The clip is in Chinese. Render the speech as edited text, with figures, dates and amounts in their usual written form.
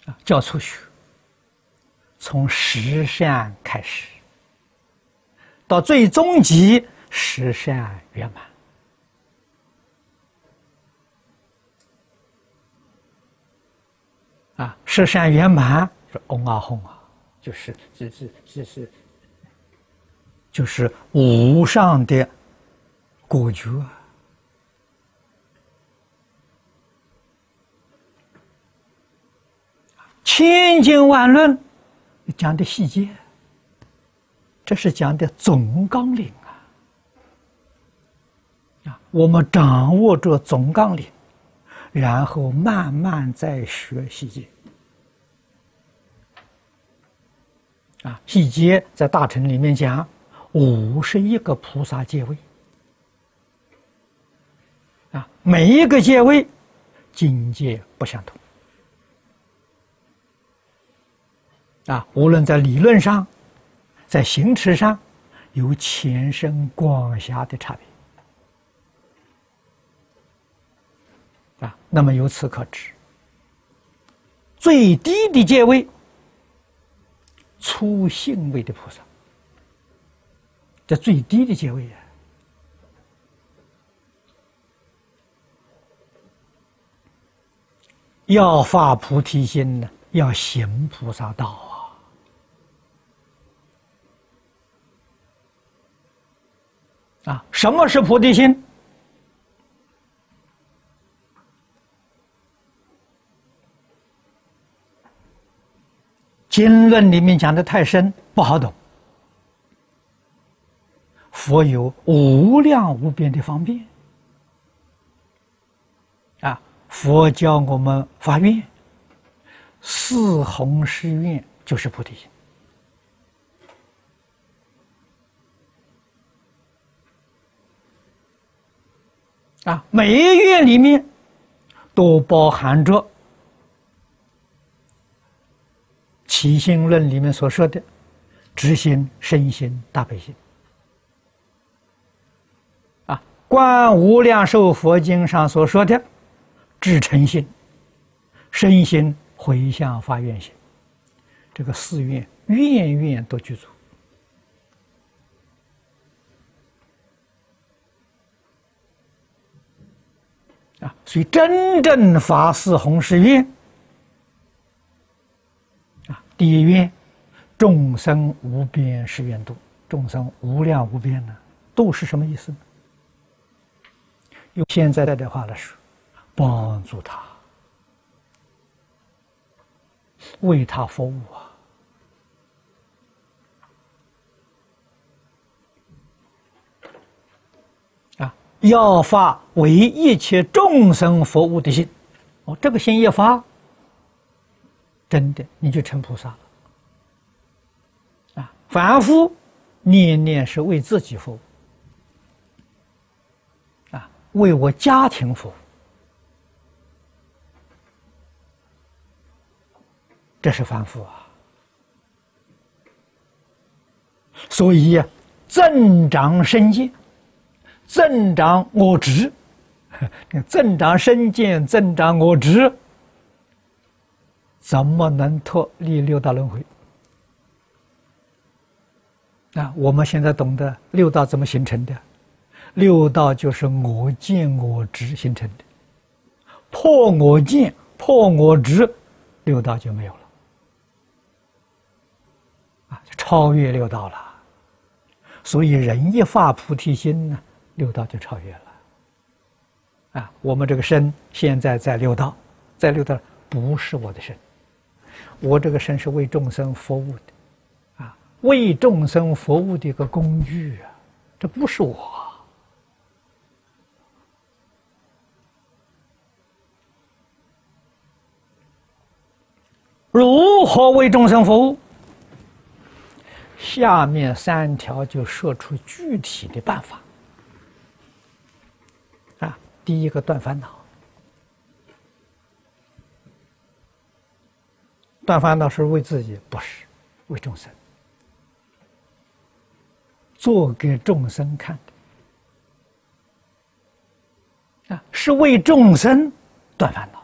叫初学，从十善开始，到最终极十善圆满。十善圆满是嗡啊吽啊，就是无上的果觉啊。千经万论讲的细节，这是讲的总纲领啊。我们掌握着总纲领，然后慢慢再学细节细节在大乘里面讲51个菩萨戒位每一个戒位境界不相同无论在理论上，在行持上，有浅深广狭的差别那么由此可知，最低的戒位，初信位的菩萨，这最低的戒位要发菩提心呢，要行菩萨道什么是菩提心？经论里面讲的太深，不好懂。佛有无量无边的方便佛教我们发愿，四弘誓愿就是菩提心每一愿里面都包含着起信论里面所说的直心、身心、大悲心观无量寿佛经上所说的至诚心、身心、回向发愿心，这个四愿愿愿都具足所以真正发四弘誓愿第一愿众生无边誓愿度，众生无量无边呢，度是什么意思呢？用现在的话来说，帮助他，为他服务要发为一切众生服务的心这个心一发，真的你就成菩萨了凡夫念念是为自己服务为我家庭服务，这是凡夫所以增长身见，增长我执，增长身见，增长我执，怎么能脱离六道轮回我们现在懂得六道怎么形成的，六道就是我见我执形成的，破我见破我执，六道就没有了就超越六道了。所以人一发菩提心呢，六道就超越了我们这个身现在在六道，在六道不是我的身，我这个身是为众生服务的为众生服务的一个工具这不是我如何为众生服务？下面3条就说出具体的办法第一个，断烦恼。断烦恼是为自己，不是为众生，做给众生看的是为众生断烦恼